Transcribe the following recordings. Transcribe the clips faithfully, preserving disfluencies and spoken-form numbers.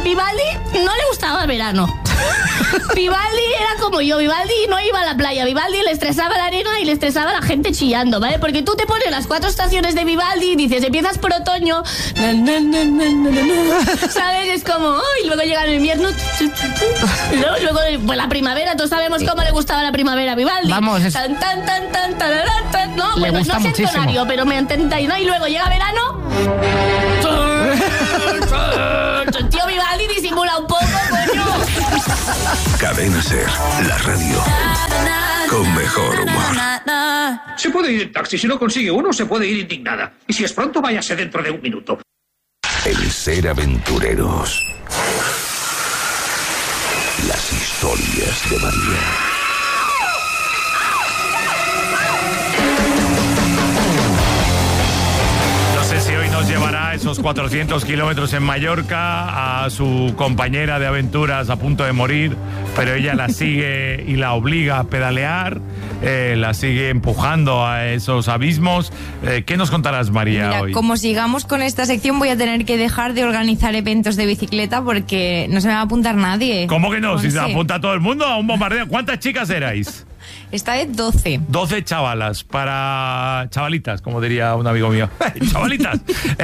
Vivaldi no le gustaba el verano. Vivaldi era como yo, Vivaldi no iba a la playa, Vivaldi le estresaba la arena y le estresaba la gente chillando, ¿vale? Porque tú te pones las cuatro estaciones de Vivaldi y dices, empiezas por otoño, na, na, na, na, na, na, ¿sabes? Es como, oh, y luego llega el invierno, y luego, luego pues la primavera, todos sabemos cómo le gustaba la primavera a Vivaldi. Vamos, es... tan, tan, tan, tan, tan, tan, tan, no, le bueno, gusta no sé muchísimo. entonario, pero me entendáis, ¿no? Y luego llega verano. Tío, Vivaldi disimula un poco, coño. Cadena Ser, la radio con mejor humor. Se puede ir en taxi, si no consigue uno, se puede ir indignada. Y si es pronto, váyase dentro de un minuto. El ser aventureros. Las historias de María. Si hoy nos llevará esos cuatrocientos kilómetros en Mallorca a su compañera de aventuras a punto de morir, pero ella la sigue y la obliga a pedalear, eh, la sigue empujando a esos abismos. Eh, ¿Qué nos contarás, María, Mira, hoy? como sigamos con esta sección voy a tener que dejar de organizar eventos de bicicleta porque no se me va a apuntar nadie. ¿Cómo que no? Si se Monse. apunta todo el mundo a un bombardeo. ¿Cuántas chicas erais? Esta vez doce. doce chavalas para... Chavalitas, como diría un amigo mío. Chavalitas.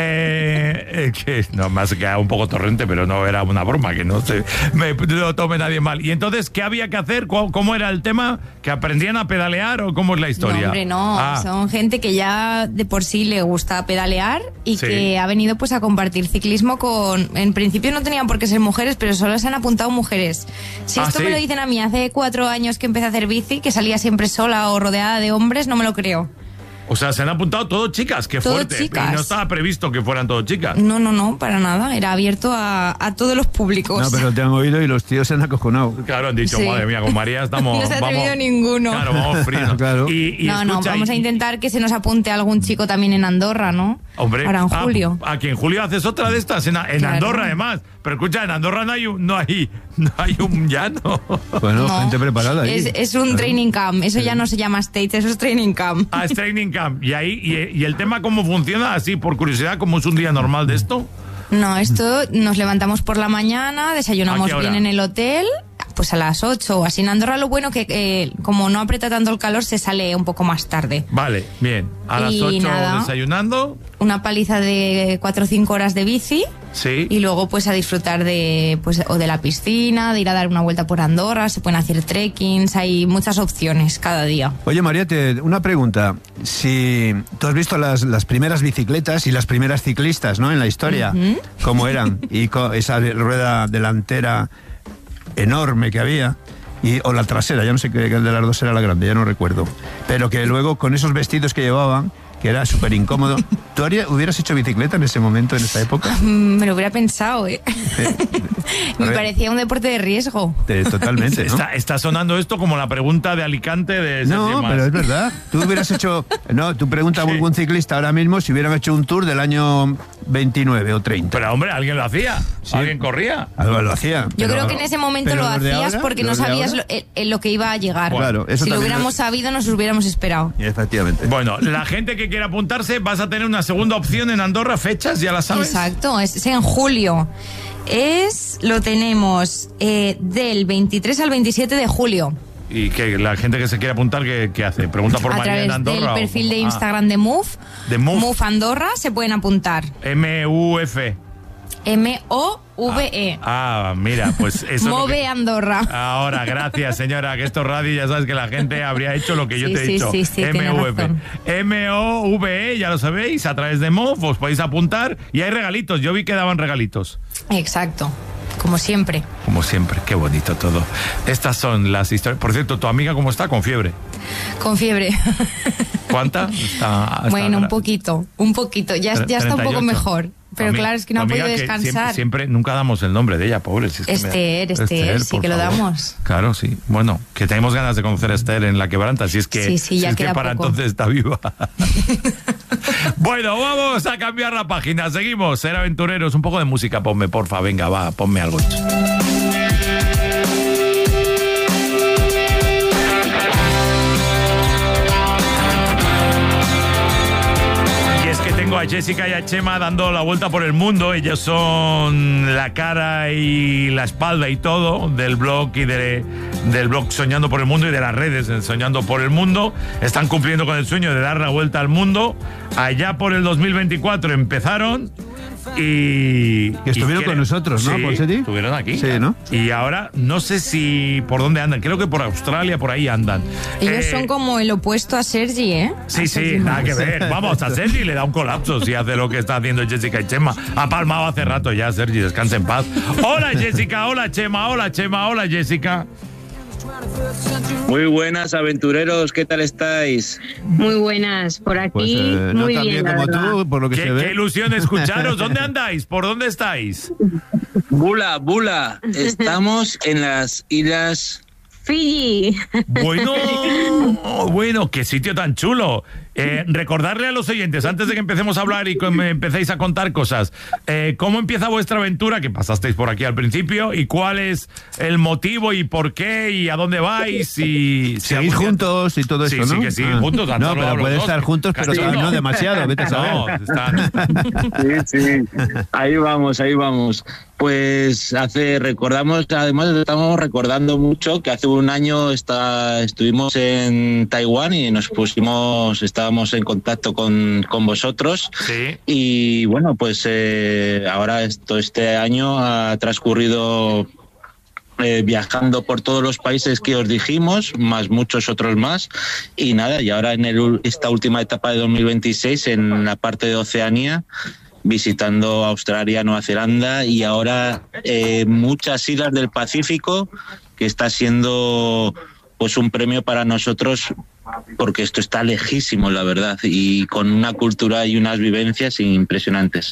Eh, eh, que no, me ha quedado un poco torrente, pero no era una broma, que no se me lo tome nadie mal. Y entonces, ¿qué había que hacer? ¿Cómo era el tema? ¿Que aprendían a pedalear o cómo es la historia? No, hombre, no. Ah. Son gente que ya de por sí le gusta pedalear y Sí. que ha venido pues a compartir ciclismo con... En principio no tenían por qué ser mujeres, pero solo se han apuntado mujeres. Si Ah, esto ¿sí? me lo dicen a mí hace cuatro años que empecé a hacer bici, que salía siempre sola o rodeada de hombres, no me lo creo. O sea, se han apuntado todo chicas, qué Todo fuerte. chicas. Y no estaba previsto que fueran todo chicas. No, no, no, para nada. Era abierto a, a todos los públicos. No, pero te han oído y los tíos se han acojonado. Claro, han dicho, Sí. madre mía, con María estamos... No se ha atrevido vamos, ninguno. Claro, vamos fríos. Claro. Y, y no, no, escucha, vamos y- a intentar que se nos apunte algún chico también en Andorra, ¿no? Hombre, Ahora en ah, julio. aquí en julio haces otra de estas, en, en Claro. Andorra además. Pero escucha, en Andorra no hay un, no hay, no hay un llano. Bueno, No, gente preparada ahí. Es, es un training camp. Eso ya no se llama state, eso es training camp. Ah, es training camp. Y ahí, y, y el tema cómo funciona, así por curiosidad, cómo es un día normal de esto. No, esto nos levantamos por la mañana, ¿A desayunamos qué hora? bien en el hotel, pues a las ocho o así. En Andorra lo bueno que eh, como no aprieta tanto el calor se sale un poco más tarde. Vale, bien. A las Y ocho nada. desayunando. Una paliza de cuatro o cinco horas de bici Sí. y luego pues a disfrutar de pues o de la piscina, de ir a dar una vuelta por Andorra, se pueden hacer trekkings, hay muchas opciones cada día. Oye, María, te- una pregunta. Si tú has visto las, las primeras bicicletas y las primeras ciclistas, ¿no? En la historia, cómo eran, y co- esa rueda delantera enorme que había, y, o la trasera, ya no sé qué de las dos era la grande, ya no recuerdo. Pero que luego con esos vestidos que llevaban, que era súper incómodo. ¿Tú haría- hubieras hecho bicicleta en ese momento, en esa época? Mm, Me lo hubiera pensado, ¿eh? Eh, a Me ver, parecía un deporte de riesgo. te- totalmente, ¿no? Está, está sonando esto como la pregunta de Alicante de Sergio No, Mas. pero es verdad. Tú hubieras hecho... No, tú preguntas Sí. a algún ciclista ahora mismo si hubieran hecho un tour del año veintinueve o treinta. Pero hombre, alguien lo hacía. Sí. Alguien corría. Algo lo hacía. Yo pero- creo que en ese momento pero lo los de hacías ahora, porque no los de sabías ahora- lo, eh, eh, lo que iba a llegar. Claro, eso si lo también hubiéramos lo- sabido, nos hubiéramos esperado. Efectivamente. Bueno, la gente que quiera apuntarse, vas a tener una segunda opción en Andorra, fechas, ya la sabes. Exacto, es, es en julio. Es, lo tenemos eh, del veintitrés al veintisiete de julio. Y que la gente que se quiera apuntar, ¿qué, qué hace? ¿Pregunta por a María en través Andorra? del o- perfil de Ah, Instagram de Move. de Move. Andorra se pueden apuntar. M U F. M O V E. Ah, mira, pues eso es lo Move que- Andorra. Ahora, gracias, señora, que esto es radio y ya sabes que la gente habría hecho lo que yo Sí, te he sí, dicho. sí, sí, tiene M U F. razón. M O V E, ya lo sabéis, a través de Move os podéis apuntar y hay regalitos. Yo vi que daban regalitos. Exacto, como siempre. Como siempre, qué bonito todo. Estas son las historias. Por cierto, ¿tu amiga cómo está? Con fiebre. Con fiebre. ¿Cuánta? Está, está Bueno, un gra- poquito, un poquito. Ya, ya está un poco treinta y ocho. mejor. Pero Tu ami- claro, es que no tu ha podido amiga que descansar. Siempre, siempre, nunca damos el nombre de ella, pobre. Si es que Esther, me- Esther, sí por que lo favor. damos. Claro, sí. Bueno, que tenemos ganas de conocer a Esther en La Quebranta, si es que, Sí, sí, si ya es que queda para poco. entonces está viva. Bueno, vamos a cambiar la página. Seguimos, Ser Aventureros. Un poco de música, ponme, porfa. Venga, va, ponme algo. tengo a Jessica y a Chema dando la vuelta por el mundo. Ellos son la cara y la espalda y todo del blog y de, del blog Soñando por el Mundo y de las redes en Soñando por el Mundo. Están cumpliendo con el sueño de dar la vuelta al mundo. Allá por el dos mil veinticuatro empezaron y... Que estuvieron y con nosotros, ¿no, sí, Ponseti? estuvieron aquí. Sí, ¿no? Y ahora no sé si por dónde andan. Creo que por Australia, por ahí andan. Ellos Eh, son como el opuesto a Sergi, ¿eh? Sí, A sí, Sergi nada Mas. que ver. Vamos, a Sergi le da un colapso si hace lo que está haciendo Jessica y Chema. Ha palmado hace rato ya, Sergi, descansa en paz. Hola, Jessica, hola, Chema, hola, Chema, hola, Jessica. Muy buenas, aventureros, ¿qué tal estáis? Muy buenas, por aquí, Pues eh, no muy tan bien, bien la como verdad. tú, por lo que Qué, se qué ve. ilusión escucharos. ¿Dónde andáis? ¿Por dónde estáis? Bula, Bula, estamos en las islas... Fiji. Bueno, bueno, qué sitio tan chulo. Eh, recordarle a los oyentes, antes de que empecemos a hablar y que me empecéis a contar cosas, eh, ¿cómo empieza vuestra aventura? Que pasasteis por aquí al principio, y cuál es el motivo y por qué y a dónde vais y si Seguís algún día- juntos y todo Sí, eso, ¿no? sí, que sí, Ah. juntos. han No, hablado pero los pueden dos. estar juntos, pero Casi no demasiado, vete a saber. No, están... Sí, sí, ahí vamos, ahí vamos. Pues hace, recordamos, además estamos recordando mucho que hace un año está, estuvimos en Taiwán y nos pusimos, estábamos en contacto con, con vosotros. Sí. Y bueno, pues eh, ahora esto, este año ha transcurrido eh, viajando por todos los países que os dijimos, más muchos otros más. Y nada, y ahora en el, esta última etapa de dos mil veintiséis, en la parte de Oceanía, visitando Australia, Nueva Zelanda y ahora eh, muchas islas del Pacífico, que está siendo pues un premio para nosotros porque esto está lejísimo, la verdad, y con una cultura y unas vivencias impresionantes.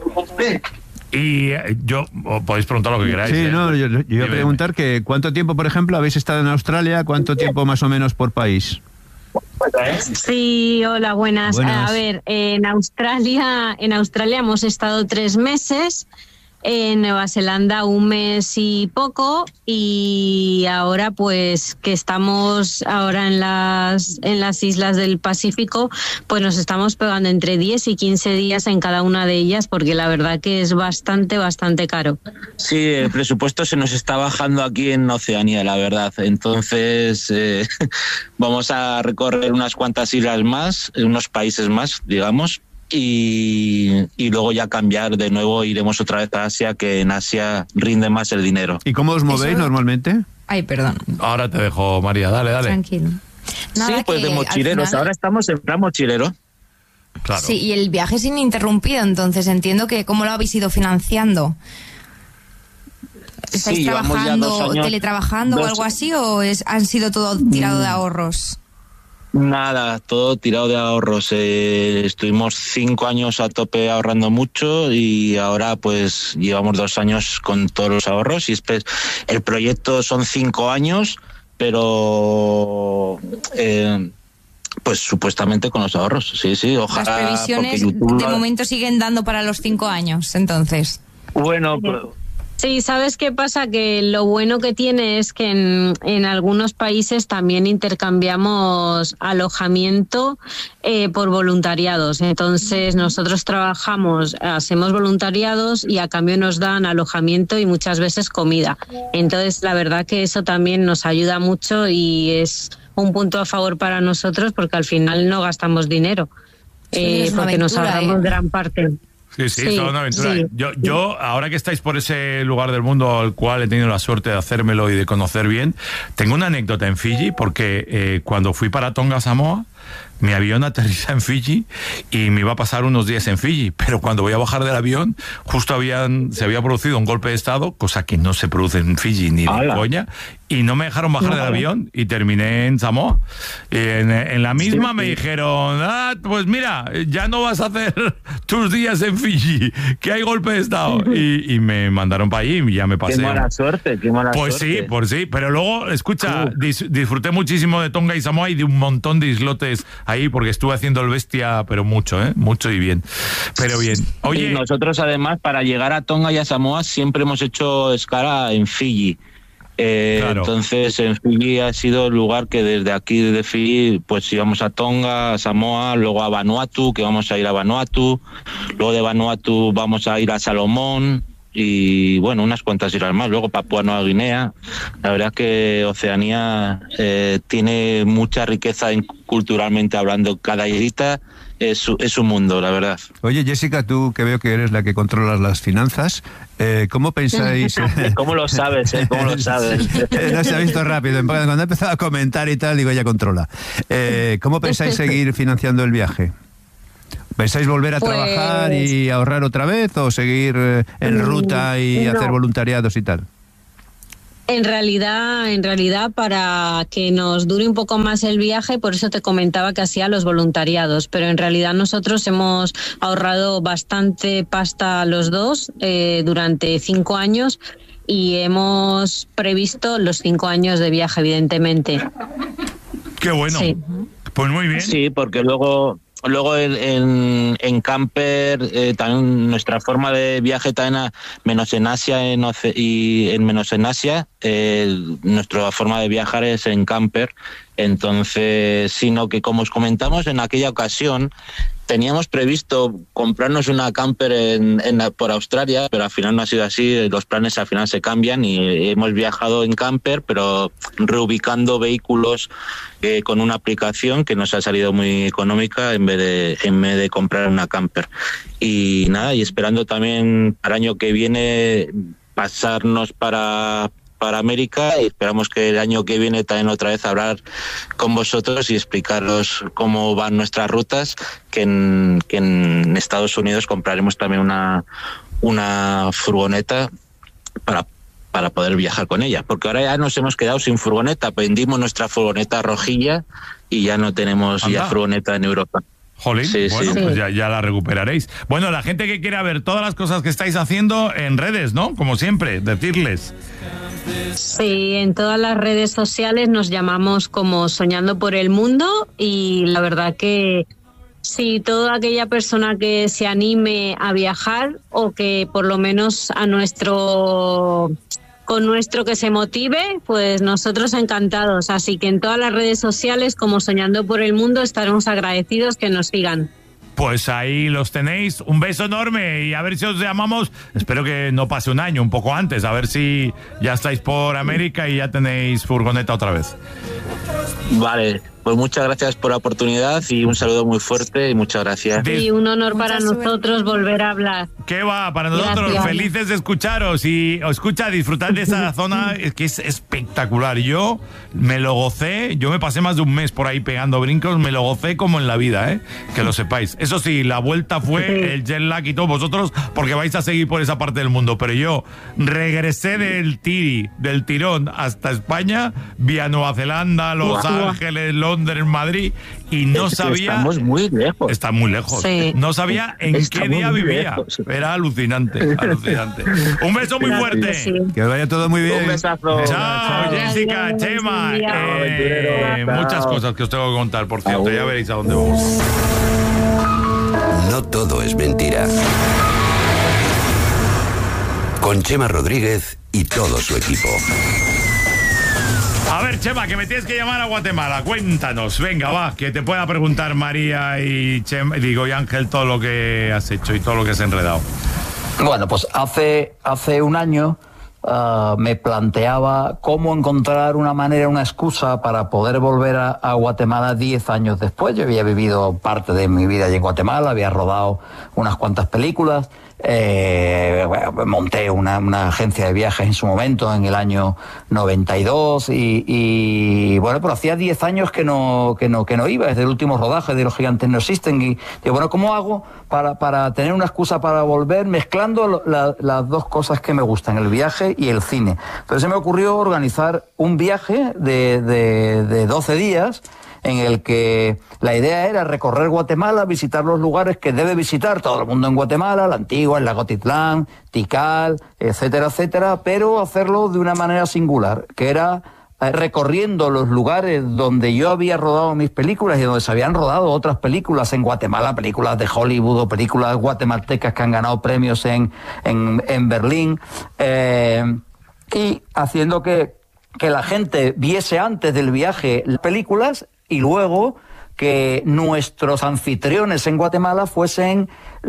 Y eh, yo, o podéis preguntar lo que queráis. Sí, eh. no, yo, yo iba a Dime. preguntar que cuánto tiempo, por ejemplo, habéis estado en Australia, cuánto tiempo más o menos por país. Sí, hola, buenas. Buenas. A ver, en Australia, en Australia hemos estado tres meses, en Nueva Zelanda un mes y poco, y ahora pues que estamos ahora en las en las islas del Pacífico, pues nos estamos pegando entre diez y quince días en cada una de ellas, porque la verdad que es bastante, bastante caro. Sí, el presupuesto se nos está bajando aquí en Oceanía, la verdad. Entonces, eh, vamos a recorrer unas cuantas islas más, unos países más, digamos, y, y luego ya cambiar de nuevo, iremos otra vez a Asia, que en Asia rinde más el dinero. ¿Y cómo os movéis Eso- normalmente? Ay, perdón. Ahora te dejo, María, dale, dale. Tranquilo. Sí, Nada, pues que de al mochileros. final- Ahora estamos en plan mochilero. Claro. Sí, y el viaje es ininterrumpido, entonces entiendo que cómo lo habéis ido financiando. ¿Estáis Sí, llevamos ya trabajando, dos años- teletrabajando o dos- algo así, o es, han sido todo tirado de ahorros? Nada, todo tirado de ahorros. Eh, estuvimos cinco años a tope ahorrando mucho y ahora pues llevamos dos años con todos los ahorros. Y después el proyecto son cinco años, pero eh, pues supuestamente con los ahorros. Sí, sí, ojalá. Las previsiones porque YouTube de lo- momento siguen dando para los cinco años, entonces. Bueno, pues, Sí, ¿sabes qué pasa? Que lo bueno que tiene es que en, en algunos países también intercambiamos alojamiento eh, por voluntariados. Entonces nosotros trabajamos, hacemos voluntariados y a cambio nos dan alojamiento y muchas veces comida. Entonces la verdad que eso también nos ayuda mucho y es un punto a favor para nosotros porque al final no gastamos dinero. Sí, eh, es una porque nos aventura, ahorramos ¿eh? gran parte. Sí, sí, Sí, toda una aventura. sí. Yo, yo, ahora que estáis por ese lugar del mundo al cual he tenido la suerte de hacérmelo y de conocer bien, tengo una anécdota en Fiji porque eh, cuando fui para Tonga, Samoa, mi avión aterriza en Fiji y me iba a pasar unos días en Fiji, pero cuando voy a bajar del avión, justo habían, se había producido un golpe de estado, cosa que no se produce en Fiji ni de ¡Hala! coña, y no me dejaron bajar del avión y terminé en Samoa. Y en, en la misma Sí, me sí. dijeron, ah, pues mira, ya no vas a hacer tus días en Fiji, que hay golpe de estado. Y, y me mandaron para allí y ya me qué pasé. mala suerte, qué mala Pues suerte. sí, pues sí, pero luego, escucha, dis- disfruté muchísimo de Tonga y Samoa y de un montón de islotes ahí porque estuve haciendo el bestia, pero mucho, ¿eh? Mucho y bien. Pero bien. Oye, Y nosotros además para llegar a Tonga y a Samoa siempre hemos hecho escala en Fiji. Eh, Claro. Entonces en Fiji ha sido el lugar que desde aquí de Fiji pues íbamos a Tonga, a Samoa, luego a Vanuatu, que vamos a ir a Vanuatu, luego de Vanuatu vamos a ir a Salomón y bueno, unas cuantas islas más, luego Papúa Nueva Guinea. La verdad que Oceanía eh, tiene mucha riqueza en, culturalmente hablando, cada islita es, su- es un mundo, la verdad. Oye, Jessica, tú que veo que eres la que controlas las finanzas, eh, ¿cómo pensáis? ¿Cómo lo sabes? Eh? ¿Cómo lo sabes? Eh, no se ha visto rápido. Cuando he empezado a comentar y tal, digo, ya controla. Eh, ¿Cómo pensáis seguir financiando el viaje? ¿Pensáis volver a Pues- trabajar y ahorrar otra vez o seguir eh, en ruta y no. hacer voluntariados y tal? En realidad, en realidad, para que nos dure un poco más el viaje, por eso te comentaba que hacía los voluntariados, pero en realidad nosotros hemos ahorrado bastante pasta los dos eh, durante cinco años y hemos previsto los cinco años de viaje, evidentemente. Qué bueno. Sí. Pues muy bien. Sí, porque luego luego en, en, en camper eh, también nuestra forma de viaje también a, menos en Asia en Oce- y en menos en Asia eh, nuestra forma de viajar es en camper. Entonces, sino que como os comentamos en aquella ocasión teníamos previsto comprarnos una camper en, en, por Australia, pero al final no ha sido así, los planes al final se cambian y hemos viajado en camper, pero reubicando vehículos eh, con una aplicación que nos ha salido muy económica en vez de en vez de comprar una camper. Y nada, y esperando también para el año que viene pasarnos para para América y esperamos que el año que viene también otra vez hablar con vosotros y explicaros cómo van nuestras rutas, que en, que en Estados Unidos compraremos también una, una furgoneta para, para poder viajar con ella, porque ahora ya nos hemos quedado sin furgoneta, vendimos nuestra furgoneta rojilla y ya no tenemos Anda. ya furgoneta en Europa. Jolín, Sí, bueno, sí. pues ya, ya la recuperaréis. Bueno, la gente que quiera ver todas las cosas que estáis haciendo en redes, ¿no? Como siempre, decirles. Sí, en todas las redes sociales nos llamamos como Soñando por el Mundo y la verdad que sí, toda aquella persona que se anime a viajar o que por lo menos a nuestro con nuestro que se motive, pues nosotros encantados. Así que en todas las redes sociales como Soñando por el Mundo estaremos agradecidos que nos sigan. Pues ahí los tenéis. Un beso enorme y a ver si os llamamos. Espero que no pase un año, un poco antes. A ver si ya estáis por América y ya tenéis furgoneta otra vez. Vale, pues muchas gracias por la oportunidad y un saludo muy fuerte y muchas gracias. Dis- Y un honor para Mucha suerte. nosotros volver a hablar. ¿Qué va? Para nosotros, Gracias. felices de escucharos y os escucha, disfrutar de esa zona es que es espectacular. Yo me lo gocé, yo me pasé más de un mes por ahí pegando brincos, me lo gocé como en la vida, ¿eh? Que lo sepáis. Eso sí, la vuelta fue el jet lag y todo, vosotros porque vais a seguir por esa parte del mundo, pero yo regresé del tiri, del tirón hasta España, vía Nueva Zelanda, Los Guau. Ángeles, Londres, Madrid, y no Es que sabía... Estamos muy lejos. Está muy lejos. Sí. No sabía en Estamos qué día muy vivía. lejos. Era alucinante, alucinante. Un beso muy fuerte. Sí. Que os vaya todo muy bien. Un besazo. Chao, Jessica, Adiós, Chema. buen día. Eh, Chao. muchas cosas que os tengo que contar, por cierto. Agur. Ya veréis a dónde vamos. No todo es mentira. Con Chema Rodríguez y todo su equipo. A ver, Chema, que me tienes que llamar a Guatemala. Cuéntanos. Venga, va, que te pueda preguntar María y Chema, digo, y Ángel todo lo que has hecho y todo lo que has enredado. Bueno, pues hace, hace un año uh, me planteaba cómo encontrar una manera, una excusa para poder volver a, a Guatemala diez años después. Yo había vivido parte de mi vida allí en Guatemala, había rodado unas cuantas películas. Eh, bueno, monté una, una agencia de viajes en su momento, en el año noventa y dos, y, y bueno, pero hacía diez años que no, que no, que no iba, desde el último rodaje de Los Gigantes No Existen, y digo, bueno, ¿cómo hago para, para tener una excusa para volver mezclando lo, la, las dos cosas que me gustan, el viaje y el cine? Entonces se me ocurrió organizar un viaje de, de, de doce días, en el que la idea era recorrer Guatemala, visitar los lugares que debe visitar todo el mundo en Guatemala, la Antigua, el Lago Titlán, Tikal, etcétera, etcétera, pero hacerlo de una manera singular, que era eh, recorriendo los lugares donde yo había rodado mis películas y donde se habían rodado otras películas en Guatemala, películas de Hollywood o películas guatemaltecas que han ganado premios en, en, en Berlín, eh, y haciendo que que la gente viese antes del viaje las películas y luego que nuestros anfitriones en Guatemala fuesen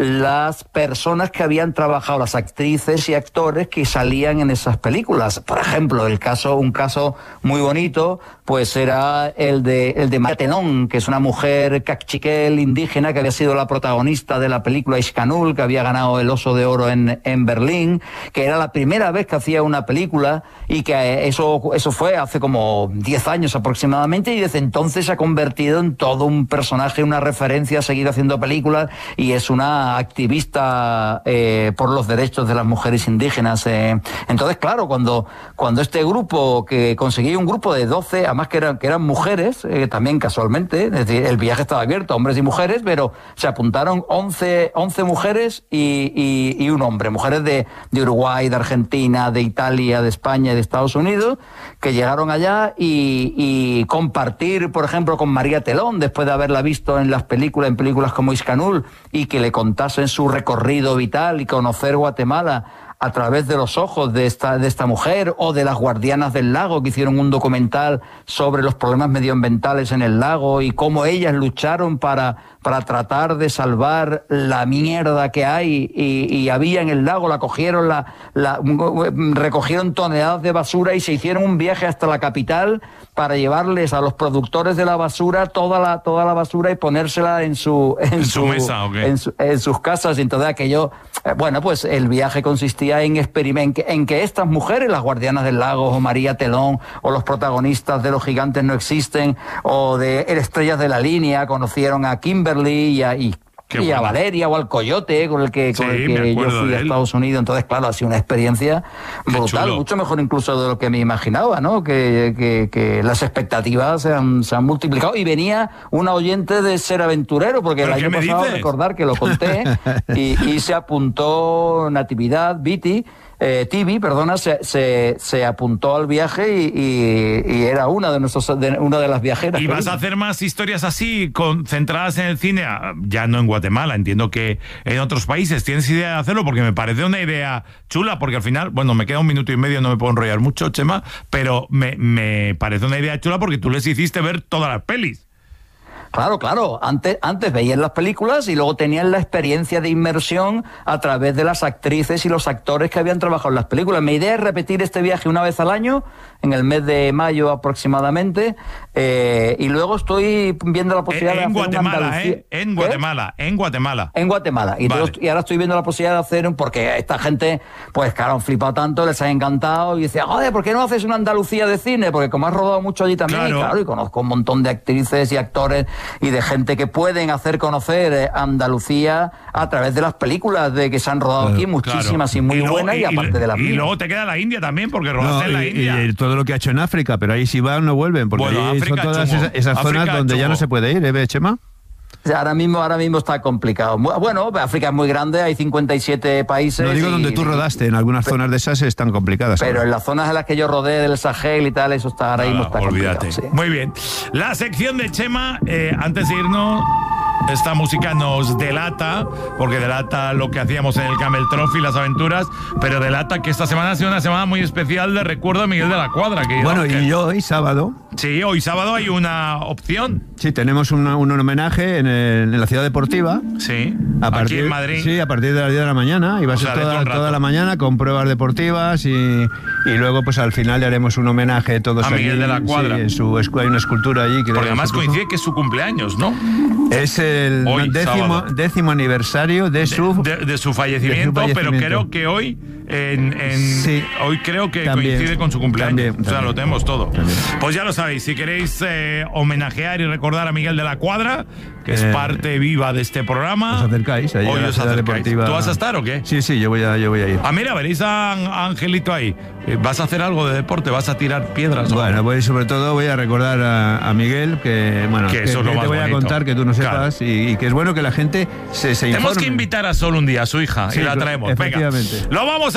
las personas que habían trabajado, las actrices y actores que salían en esas películas. Por ejemplo, el caso, un caso muy bonito, pues era el de, el de María Telón, que es una mujer cachiquel indígena que había sido la protagonista de la película Ixcanul, que había ganado el Oso de Oro en, en Berlín, que era la primera vez que hacía una película y que eso, eso fue hace como diez años aproximadamente, y desde entonces se ha convertido en todo un personaje, una referencia a seguir haciendo películas, y es una activista eh, por los derechos de las mujeres indígenas. Eh. Entonces, claro, cuando, cuando este grupo, que conseguía un grupo de doce, además que eran, que eran mujeres, eh, también casualmente, es decir, el viaje estaba abierto a hombres y mujeres, pero se apuntaron once, once mujeres y, y, y un hombre, mujeres de, de Uruguay, de Argentina, de Italia, de España y de Estados Unidos, que llegaron allá y, y compartir, por ejemplo, con María Telón, después de haberla visto en las películas, en películas como Ixcanul, y que le contasen su recorrido vital y conocer Guatemala a través de los ojos de esta, de esta mujer, o de las Guardianas del Lago, que hicieron un documental sobre los problemas medioambientales en el lago y cómo ellas lucharon para, para tratar de salvar la mierda que hay y, y había en el lago, la cogieron, la, la, recogieron toneladas de basura y se hicieron un viaje hasta la capital para llevarles a los productores de la basura toda la, toda la basura y ponérsela en su, en, ¿En su, su mesa o qué? En, su, en sus casas. Y entonces aquello, eh, bueno, pues el viaje consistía en experimentar, en que estas mujeres, las Guardianas del Lago, o María Telón, o los protagonistas de Los Gigantes No Existen, o de Estrellas de la Línea, conocieron a Kimberly y a, y, y a Valeria, o al Coyote, con el que, con Sí, el me que yo acuerdo fui de a él. Estados Unidos. Entonces, claro, ha sido una experiencia brutal, chulo. mucho mejor incluso de lo que me imaginaba, ¿no? Que, que, que las expectativas se han, se han multiplicado. Y venía una oyente de Ser Aventurero, porque el ¿Pero qué año me pasado, dices? recordar que lo conté, y, y se apuntó Natividad, Viti, Eh, Tibi, perdona, se, se, se apuntó al viaje y, y, y era una de nuestros, de, una de las viajeras. ¿Y vas a hacer más historias así, concentradas en el cine? Ya no en Guatemala, entiendo que en otros países. ¿Tienes idea de hacerlo? Porque me parece una idea chula, porque al final, bueno, me queda un minuto y medio, no me puedo enrollar mucho, Chema, pero me, me parece una idea chula porque tú les hiciste ver todas las pelis. Claro, claro. Antes, antes veían las películas y luego tenían la experiencia de inmersión a través de las actrices y los actores que habían trabajado en las películas. Mi idea es repetir este viaje una vez al año, en el mes de mayo aproximadamente, eh, y luego estoy viendo la posibilidad En, en de hacer una Guatemala, Andalucía. ¿eh? En ¿Qué? Guatemala, en Guatemala. En Guatemala. Y, Vale. entonces- y ahora estoy viendo la posibilidad de hacer un... Porque esta gente, pues claro, han flipado tanto, les ha encantado. Y dice, joder, ¿por qué no haces una Andalucía de cine? Porque como has rodado mucho allí también, Claro. y claro, y conozco un montón de actrices y actores y de gente que pueden hacer conocer eh, Andalucía a través de las películas de que se han rodado aquí, muchísimas y muy luego- buenas, y, aparte de las Y mías. luego te queda la India también, porque rodaste No, en la y, India. y todo lo que ha hecho en África, pero ahí si van no vuelven, porque Bueno, ahí África, son todas chungo. esas, esas África, zonas donde ya chungo. no se puede ir, ¿eh, Chema? O sea, ahora mismo, ahora mismo está complicado. Mu- Bueno, África es muy grande, hay cincuenta y siete países. No digo y- donde tú rodaste, en algunas zonas de esas están complicadas. Pero ahora. en las zonas en las que yo rodé del Sahel y tal, eso está ahora mismo Nada, está olvídate. complicado. Sí. Muy bien. La sección de Chema, eh, antes de irnos, esta música nos delata, porque delata lo que hacíamos en el Camel Trophy, las aventuras, pero delata que esta semana ha sido una semana muy especial de recuerdo a Miguel de la Cuadra. Que Bueno, que- y hoy, sábado, Sí, hoy sábado hay una opción. sí, tenemos una- un homenaje en, el- en la ciudad deportiva. Sí, A aquí partir, en Madrid. Sí, a partir de las diez de la mañana. Y va a O ser sea, dentro toda, de un rato. toda la mañana con pruebas deportivas y, y luego pues al final le haremos un homenaje todos A Miguel allí. de la Cuadra. Sí, en su, escu- hay una escultura allí. Que Porque le- además se puso. coincide que es su cumpleaños, ¿no? Es el Hoy, décimo, sábado. décimo aniversario de su... De, de su fallecimiento, de su pero fallecimiento. creo que hoy en, en- Sí. hoy creo que También. coincide con su cumpleaños. También, o sea, también. lo tenemos todo. También. Pues ya lo sabéis, si queréis eh, homenajear y recordar a Miguel de la Cuadra, que es Eh, parte viva de este programa, Os acercáis allí hoy a la os ciudad acercáis. deportiva. ¿Tú vas a estar o qué? Sí, sí, yo voy a, yo voy a ir. Ah, mira, veréis a, a Angelito ahí. Eh, ¿Vas a hacer algo de deporte? ¿Vas a tirar piedras? o Bueno, algo? voy, sobre todo voy a recordar a, a Miguel que, bueno, Que eso es lo te más voy a bonito. contar que tú no sepas Claro. y, y que es bueno que la gente se, se informe. Tenemos que invitar a Sol un día, a su hija, Sí, y la traemos. Venga, efectivamente. lo vamos a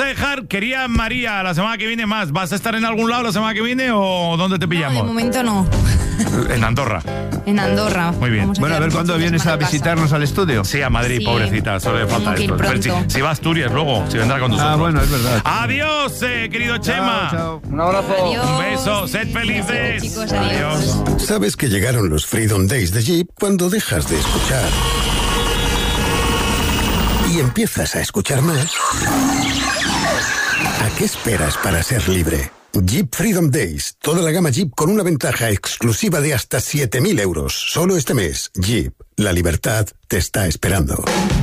a dejar, quería María, la semana que viene más. ¿Vas a estar en algún lado la semana que viene o dónde te pillamos? No, de momento no. En Andorra. En Andorra. Muy bien. Vamos Bueno, a ver cuándo vienes a visitarnos al estudio. Sí, a Madrid, Sí. pobrecita, solo le falta Tengo que ir esto. Pero pronto. si, si va a Asturias luego, si vendrá con nosotros. Ah, bueno, es verdad. Adiós, eh, querido Chema. Chao, chao. Un abrazo. Adiós. Un beso, sed felices. Chicos, adiós. Sabes que llegaron los Freedom Days de Jeep cuando dejas de escuchar y empiezas a escuchar más. ¿A qué esperas para ser libre? Jeep Freedom Days. Toda la gama Jeep con una ventaja exclusiva de hasta siete mil euros. Solo este mes. Jeep. La libertad te está esperando.